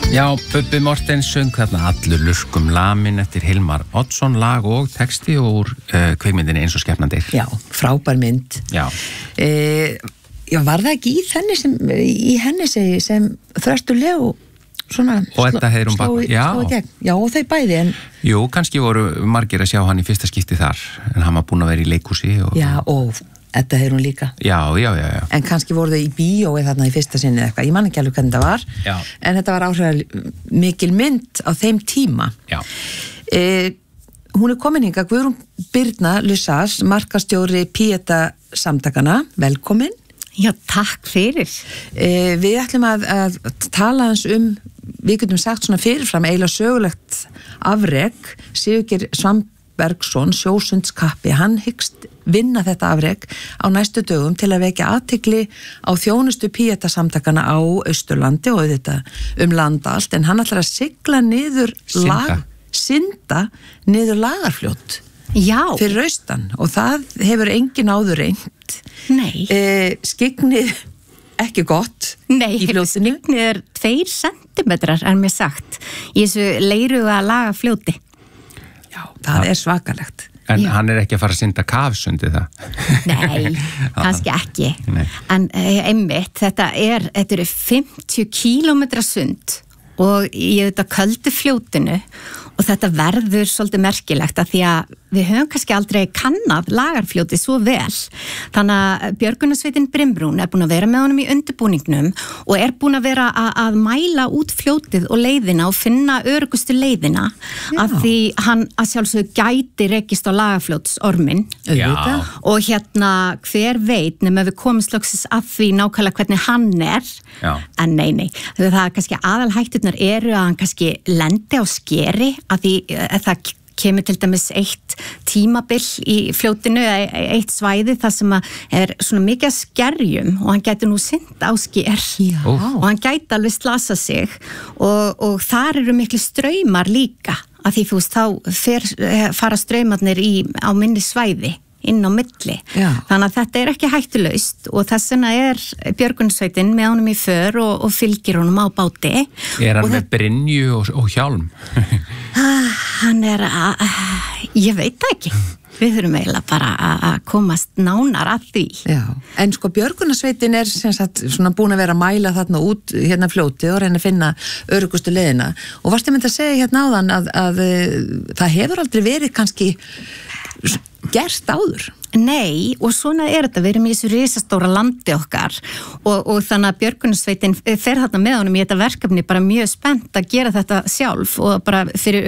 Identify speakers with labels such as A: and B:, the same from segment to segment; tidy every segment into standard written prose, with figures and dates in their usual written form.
A: Já, Bubbi Mortens söng þarna Allur lurkum lamin eftir Hilmar Oddsson, lag og texti úr kvikmyndinni Eins og skepnandir.
B: Já, frábær mynd.
A: Já.
B: Já, var það ekki í henni sem Þröstur Leó svona
A: og þetta hefur hún bara,
B: já, og þau bæði en
A: jú, kannski voru margir að sjá hann í fyrsta skipti þar en hann var búinn að vera í leikhúsi
B: já, og þetta hefur hún líka
A: já.
B: En kannski voru þau í bíói þarna í fyrsta sinni eitthvað, ég man ekki alveg hvernig það var
A: já.
B: En þetta var áhrifamikil mynd á þeim tíma
A: já.
B: Hún komin hingað, Guðrún Birna Lusas, markastjóri Pieta samtakana, velkomin.
C: Já, takk fyrir.
B: Við ætlum að tala hans við getum sagt svona fyrirfram eiginlega sögulegt afrek. Sigurgeir Svambergsson, sjósundskappi, hann hyggst vinna þetta afrek á næstu dögum til að vekja athygli á þjónustu Pieta samtakana á Austurlandi og þetta land allt, en hann ætlar að sigla niður synda niður Lagarfljót fyrir austan og það hefur engin áður reynt.
C: Nei.
B: Skygnið ekki gott.
C: Nei,
B: í fljótinu.
C: Skygnið 2 sentimetrar er mér sagt í þessu leiruga Lagarfljóti.
B: Já, það er svakalegt.
A: En hann er ekki að fara að synda kafsundi það?
C: Nei, kannski ekki.
A: Nei.
C: En einmitt, þetta eru 50 kílómetra sund og ég þetta köldu fljótinu og þetta verður svolítið merkilegt að því að við höfum kannski aldrei kannað Lagarfljótið svo vel. Þannig að Björgunarsveitin Brimbrún er búin að vera með honum í undirbúningnum og er búin að vera að mæla út fljótið og leiðina og finna öruggustu leiðina að því hann að sjálfsögðu gæti rekist á Lagarfljótsorminn. Og hver veit nema við komumst loksins að því nákvæmlega hvernig hann er.
A: Já.
C: En nei. Það er kannski aðalhætturnar eru að hann kannski lendi á skeri að því það kemur til dæmis eitt tímabil í fljótinu, eitt svæði þar sem er svona mikið skerjum og hann gæti nú synt á sker og hann gæti alveg slasa sig og þar eru miklu straumar líka að því þú veist þá fara straumarnir á minni svæði inn á milli.
B: Já.
C: Þannig að þetta er ekki hættulaust og þess vegna er Björgunarsveitin með honum í för og fylgir honum á báti.
A: Er hann með brynju og hjálm?
C: Hann er ég veit það ekki. Við þurfum eiginlega bara að komast nánar að því.
B: Já, en sko Björgunarsveitin er sem sagt svona búin að vera að mæla þarna út hérna fljótið og reyna að finna öruggustu leiðina og varstu myndi að segja hérna áðan að það hefur aldrei verið kannski gert áður.
C: Nei, og svona er þetta, við erum í þessu risastóra landi okkar og þannig að Björgunarsveitin fer þarna með honum í þetta verkefni bara mjög spennt að gera þetta sjálf og bara fyrir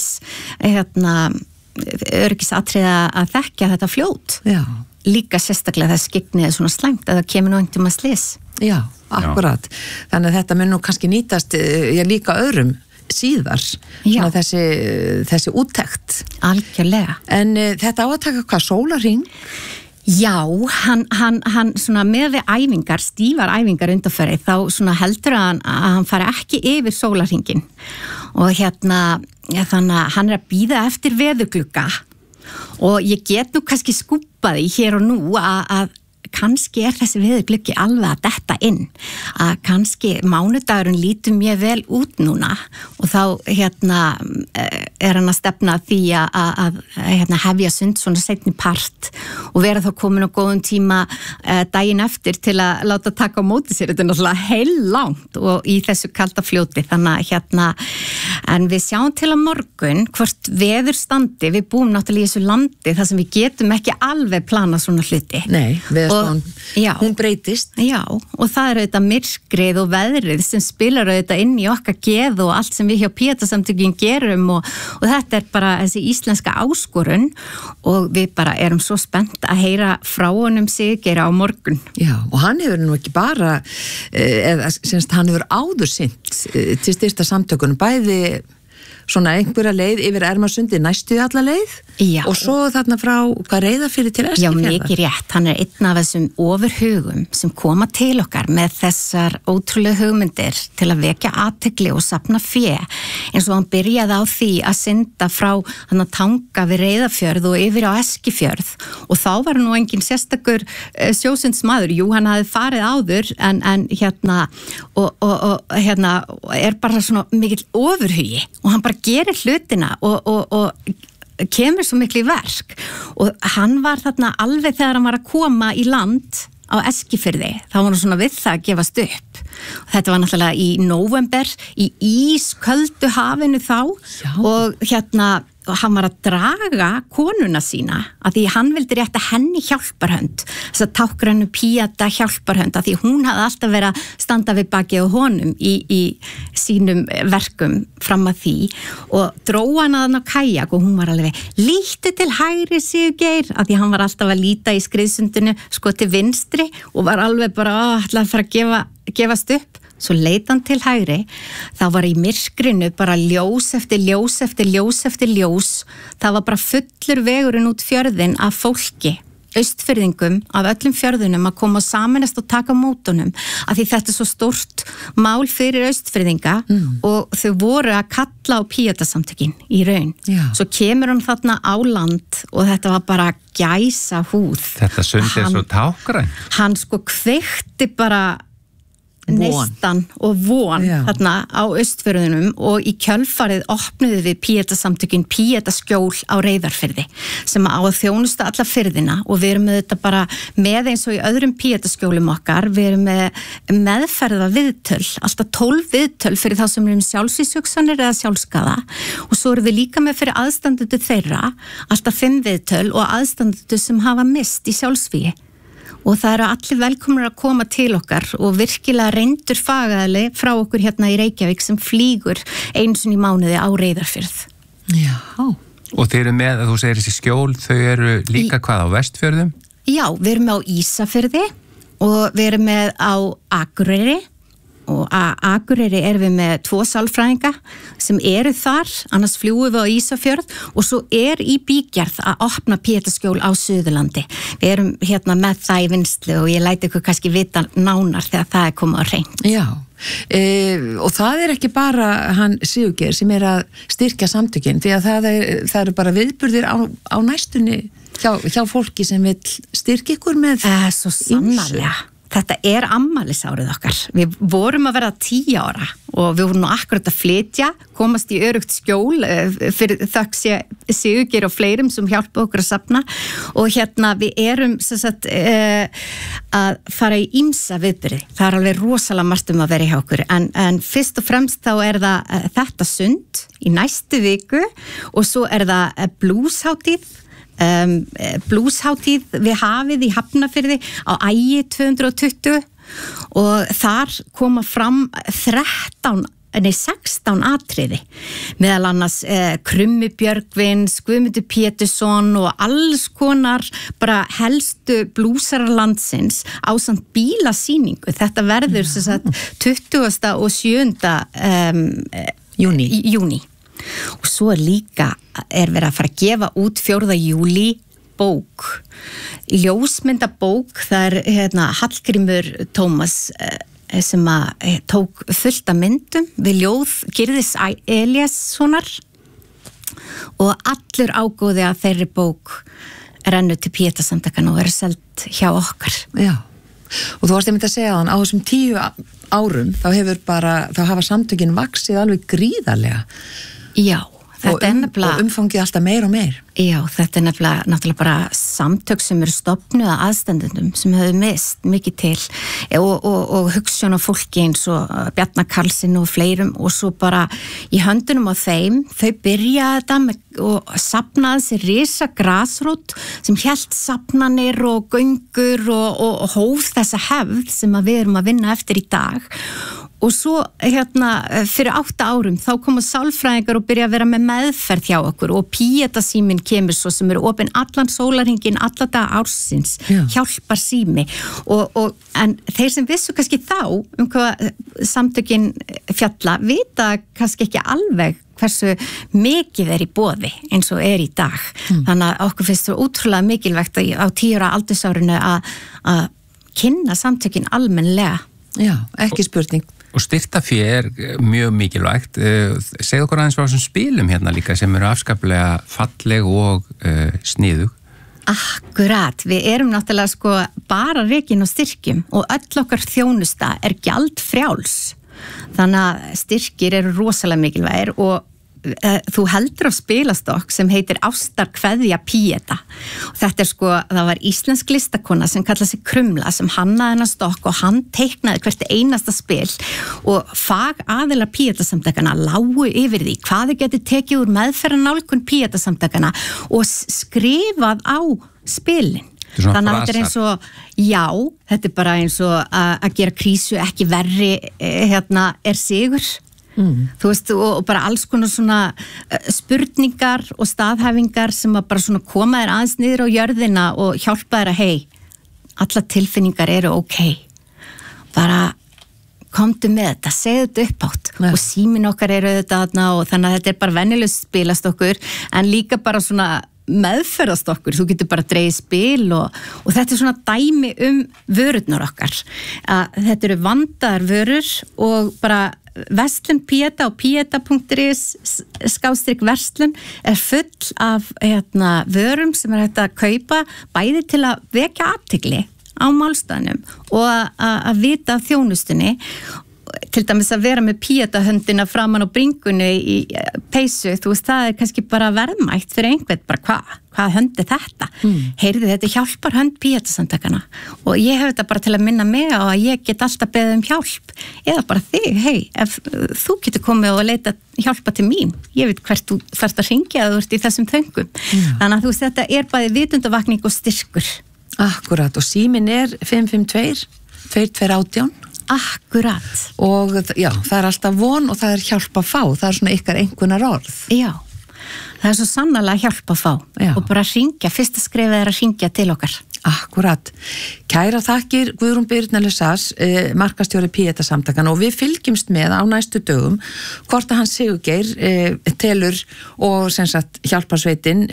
C: öryggisatriða að þekkja þetta fljót.
B: Já.
C: Líka sérstaklega þess skygnið er svona slæmt að það kemur nú einhvern að slys.
B: Já, akkurat. Þannig að þetta mun nú kannski nýtast líka öðrum síðar, svona þessi úttekt.
C: Algjörlega.
B: En þetta á að taka hvað, sólarhring?
C: Já, hann svona með við æfingar, stífar æfingar undanfari, þá svona heldur að hann fari ekki yfir sólarhringin og þannig að hann er að bíða eftir veðurglugga og ég get nú kannski skúpaði hér og nú að kannski er þessi veðurgluggi alveg að detta inn að kannski mánudagurinn lítur mjög vel út núna og þá er hann að stefna því að hefja sund svona seinni part og vera þá komin á góðum tíma daginn eftir til að láta taka á móti sér, þetta er náttúrulega heil langt og í þessu kalda fljóti þannig að en við sjáum til á morgun hvort veður standi, við búum náttúrulega í þessu landi þar sem við getum ekki alveg plana svona hluti.
B: Nei, hún breytist.
C: Já, og það er auðvitað myrkrið og veðrið sem spilar auðvitað inn í okkar geð og allt sem við hjá Pieta-samtökin gerum og þetta er bara þessi íslenska áskorun og við bara erum svo spennt að heyra frá honum Sigurgeir á morgun.
B: Já, og hann hefur nú ekki bara hann hefur áður sinnt til styrsta samtökunum bæði svona einhverja leið yfir Ermarsundi næstu alla leið.
C: Já.
B: Og svo þarna frá Reyðarfirði til Eskifjarðar.
C: Já, mikið rétt. Hann er einn af þessum ofurhugum sem koma til okkar með þessar ótrúlega hugmyndir til að vekja athygli og safna fé. Eins og hann byrjaði á því að synda frá hann að Tanga við Reyðarfjörð og yfir á Eskifjörð og þá var nú engin sérstakur sjósundsmaður. Jú, hann hafði farið áður en og bara svona mikill ofurhugi og hann bara gerir hlutina og kemur svo miklu í verk og hann var þarna alveg þegar hann var að koma í land á Eskifirði, þá var hann svona við það að gefast upp og þetta var náttúrulega í nóvember í ísköldu hafinu þá og hann var að draga konuna sína að því hann vildi rétta henni hjálparhönd þess að tákgrænu Píata hjálparhönd að því hún hafði alltaf verið að standa við bakið á honum í sínum verkum fram að því og dróa hann á kajak og hún var alveg líttu til hægri Sigurgeir að því hann var alltaf að líta í skriðsundinu sko til vinstri og var alveg bara ætlaði að fara að gefast upp svo leit hann til hægri, þá var í myrkrinu bara ljós eftir ljós eftir ljós eftir ljós, það var bara fullur vegurinn út fjörðin af fólki, austfirðingum af öllum fjörðunum að koma samanast og taka mótunum, af því þetta svo stórt mál fyrir austfirðinga og þau voru að kalla á Píatasamtökin í raun. Svo kemur hann þarna á land og þetta var bara gæsa húð.
A: Þetta sundi svo tákgræn.
C: Hann sko kveikti bara neistan og von þarna á austfjörðunum og í kjölfarið opnuðu við Píatasamtökin Píataskjól á Reyðarfirði sem á að þjónusta alla firðina og við erum með þetta bara með eins og í öðrum Píataskjólum okkar, við erum með meðferða viðtöl, alltaf 12 viðtöl fyrir þá sem erum sjálfsvíshugsanir eða sjálfskaða og svo erum við líka með fyrir aðstandendur þeirra, alltaf 5 viðtöl og aðstandendur sem hafa mist í sjálfsvíi. Og það eru allir velkomnir að koma til okkar og virkilega reyndur fagaðali frá okkur hérna í Reykjavík sem flýgur einu sinni í mánuði á Reyðarfirð.
B: Já.
A: Og þeir eru með, þú segir þessi skjól, þau eru líka hvað á Vestfjörðum?
C: Já, við erum með á Ísafirði og við erum með á Akureyri og á Akureyri erum við með 2 sálfræðinga sem eru þar, annars fljúum við á Ísafjörð og svo í bígerð að opna Píataskjól á Suðurlandi. Við erum hérna með það í vinnslu og ég læti ykkur kannski vita nánar þegar það komið á hreint.
B: Já, og það ekki bara hann Sigurgeir sem að styrkja samtökin því að það eru bara viðburðir á næstunni hjá fólki sem vil styrkja ykkur með
C: svo sannarlega. Þetta afmælisárið okkar. Við vorum að vera 10 ára og við vorum nú akkurat að flytja, komast í örugt skjól fyrir þökk Sigurgeir og fleirum sem hjálpa okkur að safna og hérna við erum sagt, að fara í ýmsa viðburði. Það alveg rosalega margt að vera hjá okkur en fyrst og fremst þá það þetta sund í næstu viku og svo það blúshátíð blúshátíð við hafið í Hafnarfirði á Ægi 220 og þar koma fram 16 atriði meðal annars Krummi Björgvins, Guðmundur Pétursson og alls konar bara helstu blúsarar landsins ásamt bílasýningu þetta verður sem sagt 20. og 7. júní og svo líka verið að fara að gefa út 4. júlí bók ljósmyndabók það Hallgrímur Tómas sem tók fullt af myndum við ljóð Gyrðis Elíassonar og allur ágóði að þeirri bók rennu til Píatasamtakanna og verið selt hjá okkar.
B: Já, og þú varst einmitt að segja þann á þessum 10 árum þá hafa samtökin vaxið alveg gríðarlega.
C: Já, þetta
B: og umfangið alltaf meir og meir.
C: Já, þetta náttúrulega bara samtök sem eru stofnuð að aðstandendum sem hefur mist mikið til og hugssjón á fólki eins og Bjarna Karlsson og fleirum og svo bara í höndunum á þeim, þau byrjaði þetta með og safnaði sér risa grasrót sem hélt safnanir og göngur og hóf þessa hefð sem við erum að vinna eftir í dag og svo fyrir 8 árum þá koma sálfræðingar og byrja að vera með meðferð hjá okkur og Píatasíminn kemur svo sem eru opinn allan sólarhringinn alla daga ársins, hjálpar sími en þeir sem vissu kannski þá hvað samtökin fjalla vita kannski ekki alveg hversu mikið í boði eins og í dag þannig að okkur finnst það útrúlega mikilvægt á 10 ára aldursárinu að kynna samtökin almennlega.
B: Já, ekki spurning.
A: Og styrktafé mjög mikilvægt. Segðu okkur aðeins frá þessum spilum hérna líka sem eru afskaplega falleg og sniðug.
C: Akkurat, við erum náttúrulega bara rekin og styrkjum og öll okkar þjónusta gjaldfrjáls þannig að styrkir eru rosalega mikilvægir og þú heldur á spilastokk sem heitir Ástarkveðja Píeta og þetta sko, það var íslensk listakona sem kallaði sig Krumla sem hannaði hennar stokk og hann teiknaði hvert einasta spil og fagaðilar Píetasamtakana lágu yfir því hvað þau geti tekið úr meðferðarnálgun Píetasamtakana og skrifað á spilin. Þannig að þetta eins og, já, þetta bara eins og að gera krísu ekki verri sigur. Þú veist, og bara alls konar svona spurningar og staðhæfingar sem að bara svona koma þér aðeins niður á jörðina og hjálpa þér að alla tilfinningar eru bara komdu með þetta, segðu þetta uppátt og símin okkar eru þetta og þannig að þetta bara venjuleg spilast okkur en líka bara svona meðferðast okkur, þú getur bara dreigið spil og þetta svona dæmi vörurnar okkar þetta eru vandaðar vörur og bara verslun Píeta og pieta.is /verslun full af vörum sem hægt að kaupa bæði til að vekja athygli á málstaðnum og að vita af þjónustunni til dæmis að vera með Píeta-höndina framan á bringunni í peysu, þú veist, það kannski bara verðmætt fyrir einhvern, bara hvað hönd þetta? Heyrðu, þetta hjálpar hönd Píeta-samtakana og ég hef þetta bara til að minna mig á að ég get alltaf beðið hjálp eða bara þig, ef þú getur komið og leita hjálpa til mín, ég veit hvert þú þarft að hringja þú ert í þessum þöngum. Þannig að þú veist, þetta bæði vitundavakning og styrkur.
B: Akkurat, og símin 552 2218.
C: Akkurat.
B: Og já, það alltaf von og það hjálp að fá, það svona ykkar einhverjar orð.
C: Já, það svo sannarlega hjálp að fá og bara hringja, fyrsta skrefið að hringja til okkar.
B: Akkurat. Kæra þakkir Guðrún Birna Lesas, markastjóri Píetasamtakana og við fylgjumst með á næstu dögum hvort að hann Sigurgeir telur og sem sagt hjálparsveitin,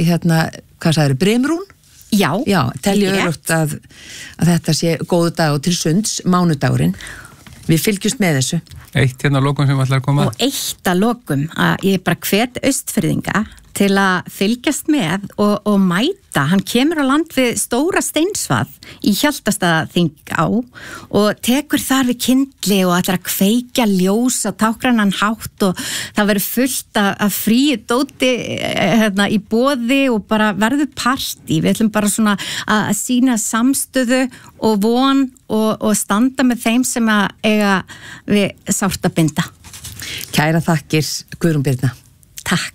B: hvað sagðirðu, Brimrún?
C: Já,
B: telji örugt að þetta sé góðu dag og til sunds mánudagurinn. Við fylgjumst með þessu.
A: Eitt lokum sem ætlar að koma.
C: Og eitt að lokum að ég bara hvet Austfirðinga til að fylgjast með og mæta. Hann kemur á land við Stóra Steinsvað í Hjaltastaðaþingá og tekur þar við kyndli og ætlar að kveikja ljós á tákgrannan hátt og það verður fullt af fríu dóti í boði og bara verður partí. Við ætlum bara svona að sýna samstöðu og von og standa með þeim sem að eiga við sárt að binda.
B: Kæra þakkir Guðrún Birna.
C: Takk.